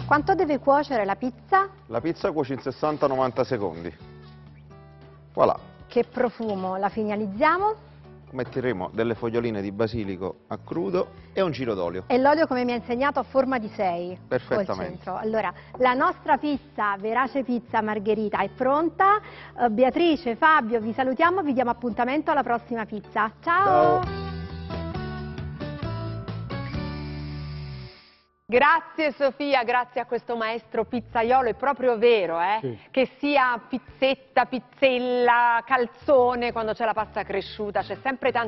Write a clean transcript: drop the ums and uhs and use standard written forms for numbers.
Quanto deve cuocere la pizza? La pizza cuoce in 60-90 secondi. Voilà. Che profumo la finalizziamo? Metteremo delle foglioline di basilico a crudo e un giro d'olio. E l'olio, come mi ha insegnato, a forma di 6. Perfettamente. Col centro. Allora, la nostra pizza, Verace Pizza Margherita, è pronta. Beatrice, Fabio, vi salutiamo, vi diamo appuntamento alla prossima pizza. Ciao! Ciao. Grazie Sofia, grazie a questo maestro pizzaiolo, è proprio vero, Sì. che sia pizzetta, pizzella, calzone, quando c'è la pasta cresciuta, c'è sempre tanto